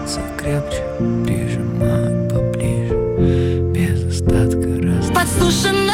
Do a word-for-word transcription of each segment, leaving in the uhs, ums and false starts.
становится крепче, прижимают поближе, без остатка раз. Подслушано!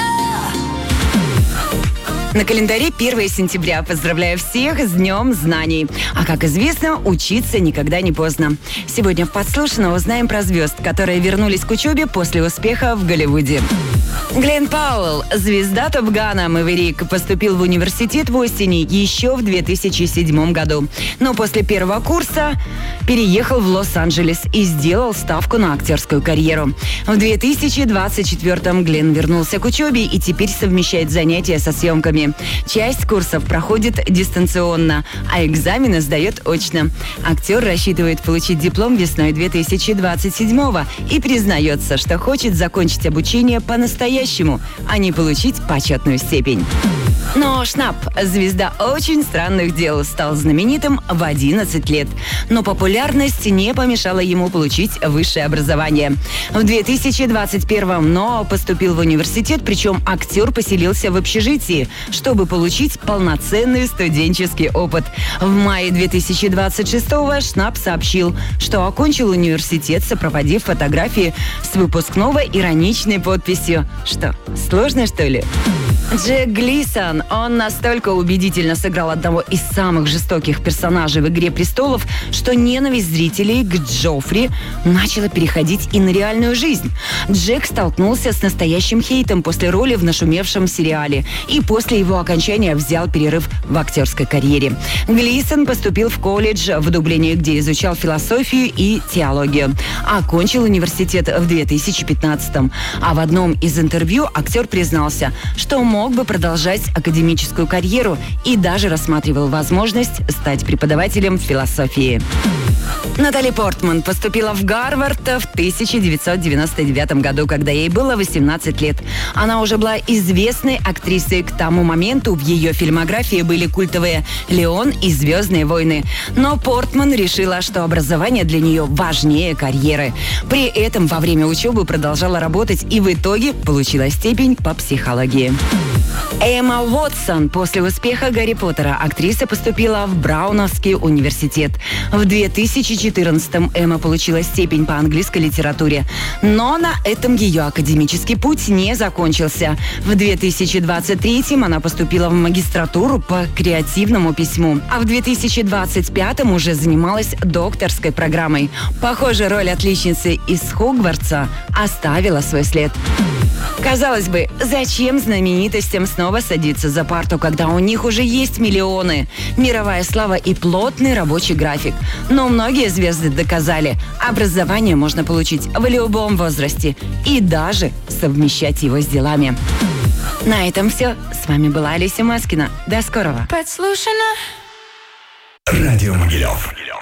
На календаре первое сентября. Поздравляю всех с Днем знаний. А как известно, учиться никогда не поздно. Сегодня в «Подслушано» узнаем про звезд, которые вернулись к учебе после успеха в Голливуде. Глен Пауэлл, звезда Топ Гана «Мэверик», поступил в университет в Остине еще в две тысячи седьмом году. Но после первого курса переехал в Лос-Анджелес и сделал ставку на актерскую карьеру. В две тысячи двадцать четвёртом Глен вернулся к учебе и теперь совмещает занятия со съемками. Часть курсов проходит дистанционно, а экзамены сдает очно. Актер рассчитывает получить диплом весной две тысячи двадцать седьмого и признается, что хочет закончить обучение по-настоящему, а не получить почетную степень. Но Шнап, звезда очень странных дел, стал знаменитым в одиннадцать лет. Но популярность не помешала ему получить высшее образование. В две тысячи двадцать первом Ноа поступил в университет, причем актер поселился в общежитии, чтобы получить полноценный студенческий опыт. В мае две тысячи двадцать шестого Шнап сообщил, что окончил университет, сопроводив фотографии с выпускного ироничной подписью. Что, сложно, что ли? Джек Глисон. Он настолько убедительно сыграл одного из самых жестоких персонажей в «Игре престолов», что ненависть зрителей к Джоффри начала переходить и на реальную жизнь. Джек столкнулся с настоящим хейтом после роли в нашумевшем сериале и после его окончания взял перерыв в актерской карьере. Глисон поступил в колледж в Дублине, где изучал философию и теологию. Окончил университет в две тысячи пятнадцатом. А в одном из интервью актер признался, что мог бы продолжать академическую карьеру и даже рассматривал возможность стать преподавателем философии. Натали Портман поступила в Гарвард в тысяча девятьсот девяносто девятом году, когда ей было восемнадцать лет. Она уже была известной актрисой. К тому моменту в ее фильмографии были культовые «Леон» и «Звездные войны». Но Портман решила, что образование для нее важнее карьеры. При этом во время учебы продолжала работать и в итоге получила степень по психологии. Эмма Уотсон. После успеха «Гарри Поттера» актриса поступила в Брауновский университет. В две тысячи четырнадцатом Эмма получила степень по английской литературе. Но на этом ее академический путь не закончился. В две тысячи двадцать третьем она поступила в магистратуру по креативному письму. А в две тысячи двадцать пятом уже занималась докторской программой. Похоже, роль отличницы из Хогвартса оставила свой след. Казалось бы, зачем знаменитостям снова садиться за парту, когда у них уже есть миллионы, мировая слава и плотный рабочий график? Но многие звезды доказали, образование можно получить в любом возрасте и даже совмещать его с делами. На этом все. С вами была Олеся Маскина. До скорого. Подслушано. Радио Могилев.